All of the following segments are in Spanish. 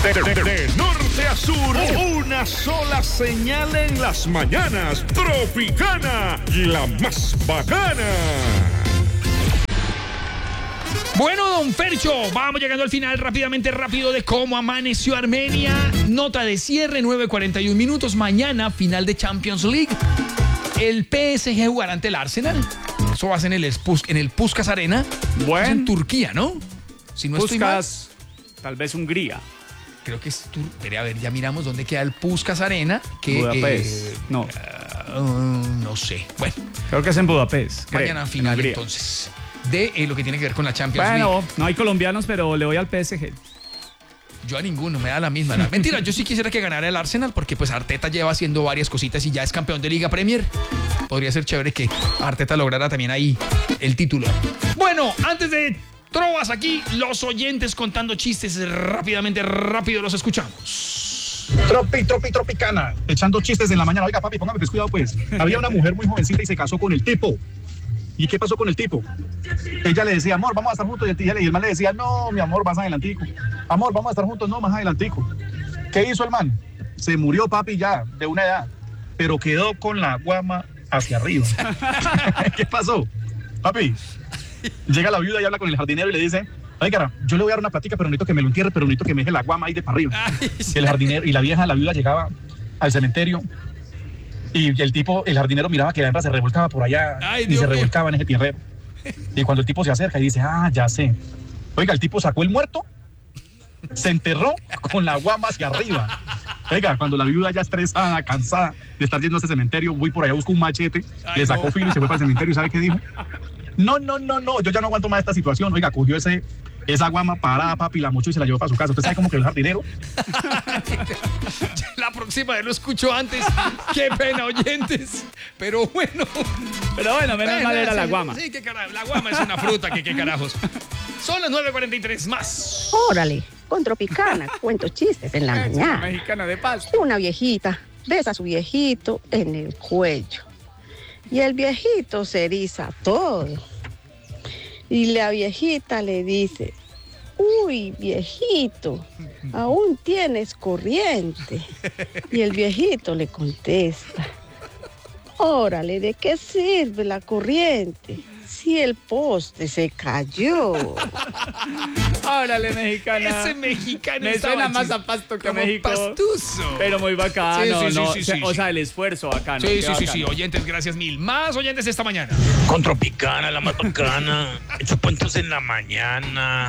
De norte a sur, una sola señal en las mañanas. Tropicana, la más bacana. Bueno, don Fercho, vamos llegando al final rápido de cómo amaneció Armenia. Nota de cierre, 9:41 minutos. Mañana, final de Champions League. El PSG jugará ante el Arsenal. Eso va a ser en el Puskás Arena. Bueno. Es en Turquía, ¿no? Si no estoy mal. Puskás, tal vez Hungría. Creo que es Turquía. A ver, ya miramos dónde queda el Puskás Arena. Budapest. No. No sé. Bueno. Creo que es en Budapest. Mañana final, entonces, de lo que tiene que ver con la Champions League. Bueno, no hay colombianos, pero le voy al PSG. Yo a ninguno, me da la misma. Mentira, yo sí quisiera que ganara el Arsenal porque pues Arteta lleva haciendo varias cositas y ya es campeón de Liga Premier. Podría ser chévere que Arteta lograra también ahí el título. Bueno, antes de trovas aquí, los oyentes contando chistes rápido los escuchamos. Tropicana, echando chistes en la mañana. Oiga, papi, póngame cuidado, pues. Había una mujer muy jovencita y se casó con el tipo. ¿Y qué pasó con el tipo? Ella le decía, amor, vamos a estar juntos. Y el man le decía, no, mi amor, más adelantico. Amor, vamos a estar juntos, no, más adelantico. ¿Qué hizo el man? Se murió, papi, ya, de una edad. Pero quedó con la guama hacia arriba. ¿Qué pasó? Papi, llega la viuda y habla con el jardinero y le dice, oiga, yo le voy a dar una platica, pero necesito que me lo entierre, pero necesito que me deje la guama ahí de para arriba. El jardinero y la viuda llegaba al cementerio. Y el jardinero miraba que la hembra se revolcaba por allá. Ay, y se revolcaba en ese tierrero. Y cuando el tipo se acerca y dice, ya sé. Oiga, el tipo sacó el muerto, se enterró con la guama hacia arriba. Oiga, cuando la viuda ya estresada, cansada de estar yendo a ese cementerio, voy por allá, busco un machete, le sacó filo y se fue para el cementerio. ¿Y sabe qué dijo? No, yo ya no aguanto más esta situación. Oiga, cogió esa guama parada, papi, la mochó y se la llevó para su casa. ¿Usted sabe cómo que el jardinero? La próxima vez lo escucho antes. Qué pena, oyentes. Pero bueno, menos mal era la guama. Sí, qué carajo. La guama es una fruta, qué carajos. Son las 9:43 más. Órale, con Tropicana, cuento chistes en la mañana. Mexicana de paz. Una viejita besa a su viejito en el cuello. Y el viejito se eriza todo. Y la viejita le dice, uy, viejito, aún tienes corriente. Y el viejito le contesta, órale, ¿de qué sirve la corriente si el poste se cayó? Órale, mexicana. Ese mexicano me suena más a Pasto que a México. Pastuso. Pero muy bacano, Sí, o sea, el esfuerzo bacano. Sí. Oyentes, gracias mil. Más oyentes esta mañana. Con Tropicana, la más bacana. Chupantos en la mañana.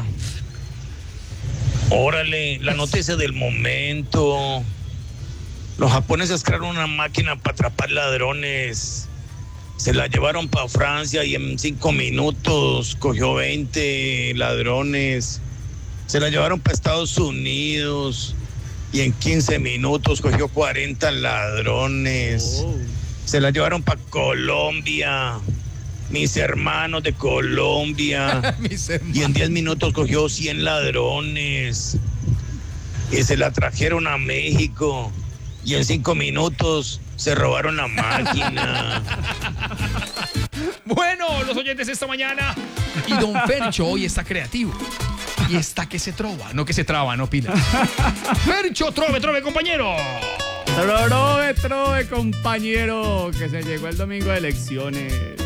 Órale, la noticia del momento. Los japoneses crearon una máquina para atrapar ladrones. Se la llevaron para Francia y en 5 minutos cogió 20 ladrones. Se la llevaron para Estados Unidos y en 15 minutos cogió 40 ladrones. Se la llevaron para Colombia. Mis hermanos de Colombia. Y en 10 minutos cogió 100 ladrones. Y se la trajeron a México. Y en 5 minutos se robaron la máquina. Bueno, los oyentes esta mañana. Y don Fercho hoy está creativo. Y está que se trova, no que se traba, no pila. Fercho, trove, compañero. Trove, compañero, que se llegó el domingo de elecciones.